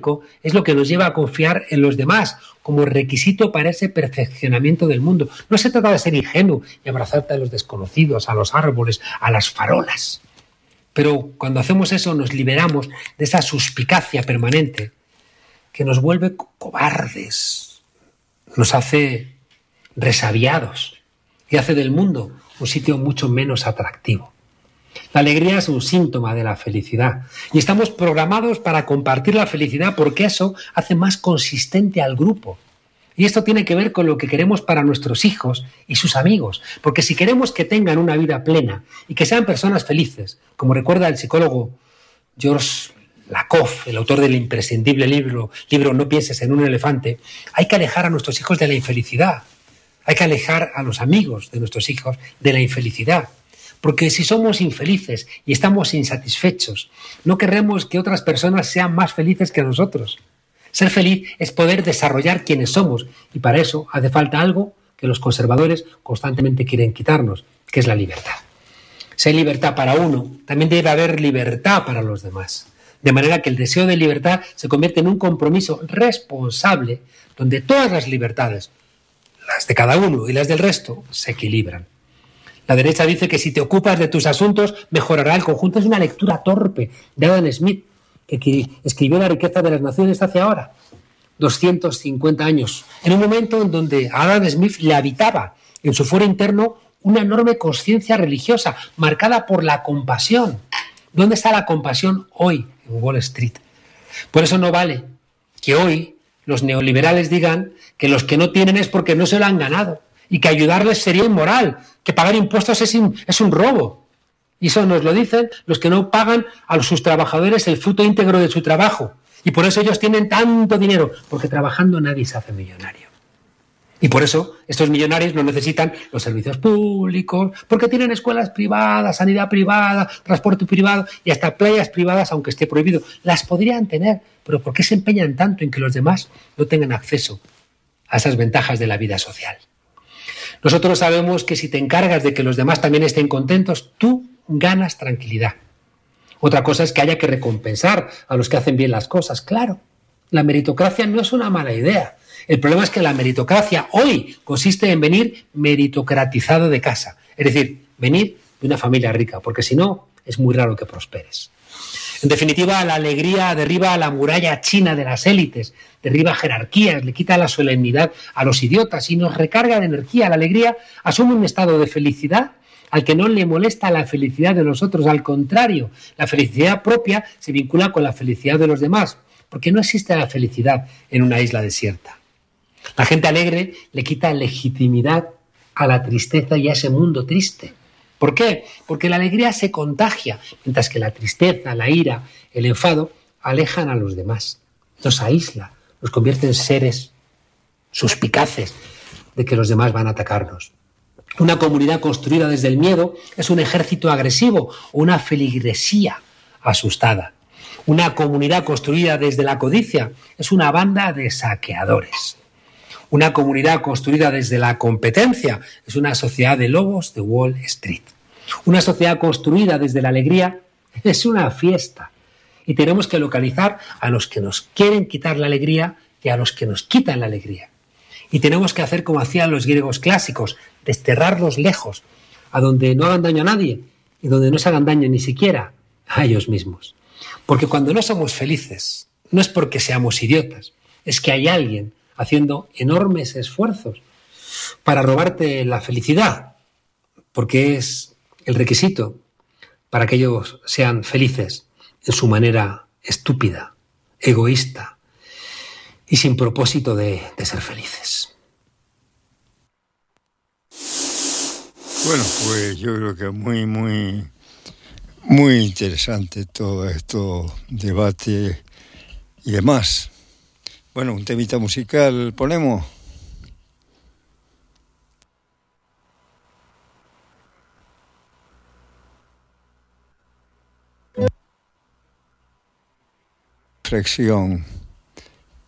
económico es lo que nos lleva a confiar en los demás como requisito para ese perfeccionamiento del mundo. No se trata de ser ingenuo y abrazarte a los desconocidos, a los árboles, a las farolas. Pero cuando hacemos eso nos liberamos de esa suspicacia permanente que nos vuelve cobardes, nos hace resabiados y hace del mundo un sitio mucho menos atractivo. La alegría es un síntoma de la felicidad y estamos programados para compartir la felicidad porque eso hace más consistente al grupo. Y esto tiene que ver con lo que queremos para nuestros hijos y sus amigos, porque si queremos que tengan una vida plena y que sean personas felices, como recuerda el psicólogo George Lakoff, el autor del imprescindible libro No pienses en un elefante, hay que alejar a nuestros hijos de la infelicidad, hay que alejar a los amigos de nuestros hijos de la infelicidad. Porque si somos infelices y estamos insatisfechos, no queremos que otras personas sean más felices que nosotros. Ser feliz es poder desarrollar quienes somos y para eso hace falta algo que los conservadores constantemente quieren quitarnos, que es la libertad. Si hay libertad para uno, también debe haber libertad para los demás. De manera que el deseo de libertad se convierte en un compromiso responsable donde todas las libertades, las de cada uno y las del resto, se equilibran. La derecha dice que si te ocupas de tus asuntos, mejorará el conjunto. Es una lectura torpe de Adam Smith, que escribió La riqueza de las naciones hace ahora 250 años, en un momento en donde a Adam Smith le habitaba en su fuero interno una enorme conciencia religiosa marcada por la compasión. ¿Dónde está la compasión hoy en Wall Street? Por eso no vale que hoy los neoliberales digan que los que no tienen es porque no se lo han ganado y que ayudarles sería inmoral, que pagar impuestos es un robo. Y eso nos lo dicen los que no pagan a sus trabajadores el fruto íntegro de su trabajo. Y por eso ellos tienen tanto dinero, porque trabajando nadie se hace millonario. Y por eso estos millonarios no necesitan los servicios públicos, porque tienen escuelas privadas, sanidad privada, transporte privado y hasta playas privadas, aunque esté prohibido. Las podrían tener, pero ¿por qué se empeñan tanto en que los demás no tengan acceso a esas ventajas de la vida social? Nosotros sabemos que si te encargas de que los demás también estén contentos, tú ganas tranquilidad. Otra cosa es que haya que recompensar a los que hacen bien las cosas. Claro, la meritocracia no es una mala idea. El problema es que la meritocracia hoy consiste en venir meritocratizado de casa. Es decir, venir de una familia rica, porque si no, es muy raro que prosperes. En definitiva, la alegría derriba la muralla china de las élites, derriba jerarquías, le quita la solemnidad a los idiotas y nos recarga de energía. La alegría asume un estado de felicidad al que no le molesta la felicidad de los otros. Al contrario, la felicidad propia se vincula con la felicidad de los demás, porque no existe la felicidad en una isla desierta. La gente alegre le quita legitimidad a la tristeza y a ese mundo triste. ¿Por qué? Porque la alegría se contagia, mientras que la tristeza, la ira, el enfado alejan a los demás, nos aísla, nos convierte en seres suspicaces de que los demás van a atacarnos. Una comunidad construida desde el miedo es un ejército agresivo o una feligresía asustada. Una comunidad construida desde la codicia es una banda de saqueadores. Una comunidad construida desde la competencia es una sociedad de lobos de Wall Street. Una sociedad construida desde la alegría es una fiesta. Y tenemos que localizar a los que nos quieren quitar la alegría y a los que nos quitan la alegría. Y tenemos que hacer como hacían los griegos clásicos, desterrarlos lejos, a donde no hagan daño a nadie y donde no se hagan daño ni siquiera a ellos mismos. Porque cuando no somos felices, no es porque seamos idiotas, es que hay alguien haciendo enormes esfuerzos para robarte la felicidad, porque es el requisito para que ellos sean felices en su manera estúpida, egoísta y sin propósito de ser felices. Bueno, pues yo creo que es muy interesante todo esto, debate y demás. Bueno, un temita musical ponemos. Reflexión.